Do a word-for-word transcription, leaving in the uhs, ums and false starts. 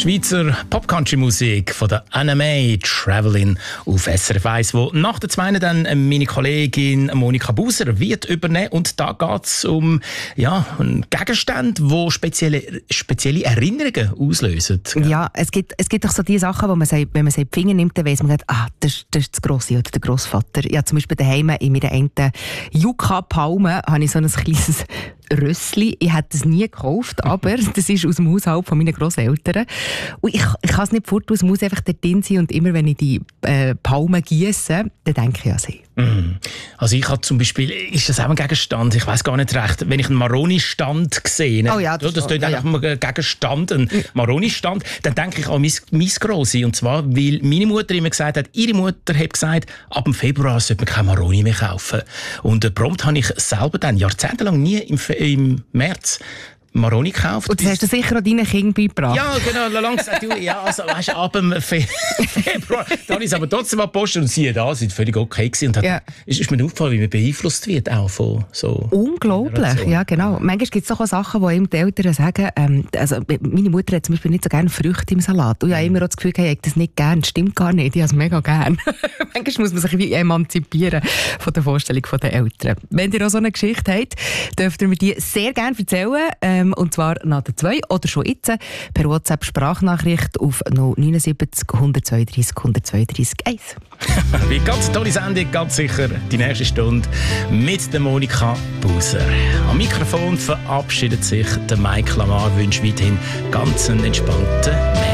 Schweizer Pop-Country-Musik von der Anna May, «Travelin» auf S R F eins, wo nach der zweiten dann meine Kollegin Monika Buser wird übernehmen. Und da geht es um ja, einen Gegenstand, der spezielle, spezielle Erinnerungen auslösen. Ja, ja es, gibt, es gibt doch so die Sachen, wo man sagt, wenn man sie in die Finger nimmt, dann weiss man, ah, das, ist, das ist das Grosse oder der Grossvater. Ja, zum Beispiel daheim in meiner einen Yucca-Palme habe ich so ein kleines Rössli. Ich hätte es nie gekauft, aber das ist aus dem Haushalt von meinen Grosseltern. Und ich, ich kann es nicht fort, es muss einfach dort drin sein. Und immer wenn ich die äh, Palmen giesse, dann denke ich an sie. Mm. Also ich habe zum Beispiel, ist das auch ein Gegenstand? Ich weiß gar nicht recht. Wenn ich einen Maroni-Stand sehe, oh ja, das, das ist ja, einfach ja. ein Gegenstand, ein Maroni-Stand, dann denke ich an mein, mein Grossi. Und zwar, weil meine Mutter immer gesagt hat, ihre Mutter hat gesagt, ab dem Februar sollte man keine Maroni mehr kaufen. Und äh, prompt habe ich selber dann jahrzehntelang nie im, im März Maroni gekauft. Und das hast du sicher auch deinen Kindern beigebracht. Ja, genau. Lang gesagt, du, ja, also, weißt, ab dem Fe- Februar. Dann habe ich es aber trotzdem mal gepostet und siehe da, sind völlig okay gewesen. Und hat, ja. ist, ist mir aufgefallen, wie man beeinflusst wird auch von so. Unglaublich, ja genau. Manchmal gibt es auch Sachen, wo ihm die Eltern sagen, ähm, also meine Mutter hat zum Beispiel nicht so gerne Früchte im Salat. Und ich habe immer auch das Gefühl, ich hätte das nicht gern. Stimmt gar nicht, ich habe es mega gern. Manchmal muss man sich wie emanzipieren von der Vorstellung der Eltern. Wenn ihr auch so eine Geschichte habt, dürft ihr mir die sehr gerne erzählen. Ähm, und zwar nach der zwei oder schon jetzt per WhatsApp-Sprachnachricht auf null neunundsiebzig, hundertzweiunddreissig, hundertzweiunddreissig eins. Wie ganz tolle Sendung, ganz sicher die nächste Stunde mit der Monika Buser. Am Mikrofon verabschiedet sich der Mike Lamar, wünscht weiterhin ganz einen entspannten Morgen.